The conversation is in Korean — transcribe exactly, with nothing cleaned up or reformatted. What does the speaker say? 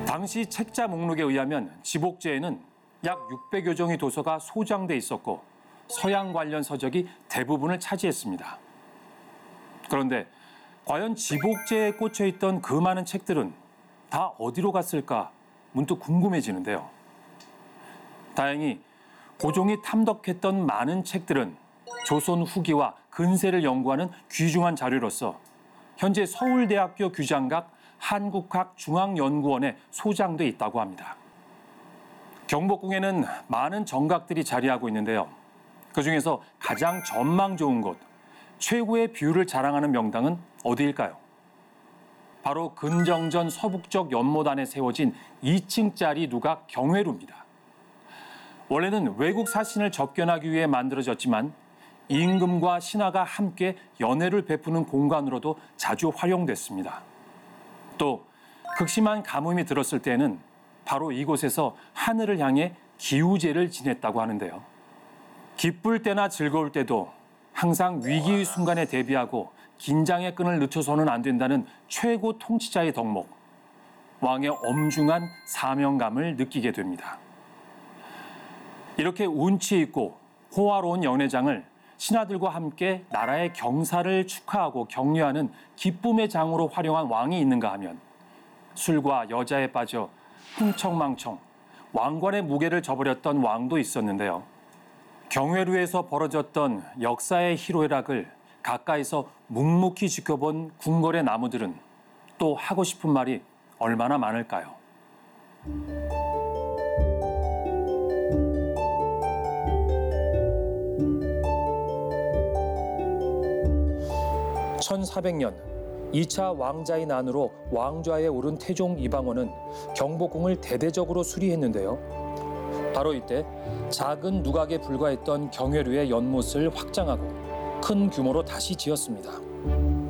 당시 책자 목록에 의하면 지복제에는 약 육백여 종의 도서가 소장돼 있었고 서양 관련 서적이 대부분을 차지했습니다. 그런데 과연 지복제에 꽂혀 있던 그 많은 책들은 다 어디로 갔을까 문득 궁금해지는데요. 다행히 고종이 탐독했던 많은 책들은 조선 후기와 근세를 연구하는 귀중한 자료로서 현재 서울대학교 규장각 한국학중앙연구원에 소장돼 있다고 합니다. 경복궁에는 많은 정각들이 자리하고 있는데요. 그중에서 가장 전망 좋은 곳, 최고의 뷰를 자랑하는 명당은 어디일까요? 바로 근정전 서북쪽 연못안에 세워진 이 층짜리 누각 경회루입니다. 원래는 외국 사신을 접견하기 위해 만들어졌지만 임금과 신하가 함께 연회를 베푸는 공간으로도 자주 활용됐습니다. 또 극심한 가뭄이 들었을 때는 바로 이곳에서 하늘을 향해 기우제를 지냈다고 하는데요. 기쁠 때나 즐거울 때도 항상 위기의 순간에 대비하고 긴장의 끈을 늦춰서는 안 된다는 최고 통치자의 덕목, 왕의 엄중한 사명감을 느끼게 됩니다. 이렇게 운치 있고 호화로운 연회장을 신하들과 함께 나라의 경사를 축하하고 격려하는 기쁨의 장으로 활용한 왕이 있는가 하면 술과 여자에 빠져 흥청망청 왕관의 무게를 저버렸던 왕도 있었는데요. 경회루에서 벌어졌던 역사의 희로애락을 가까이서 묵묵히 지켜본 궁궐의 나무들은 또 하고 싶은 말이 얼마나 많을까요? 천사백 년 이 차 왕자의 난으로 왕좌에 오른 태종 이방원은 경복궁을 대대적으로 수리했는데요. 바로 이때 작은 누각에 불과했던 경회루의 연못을 확장하고 큰 규모로 다시 지었습니다.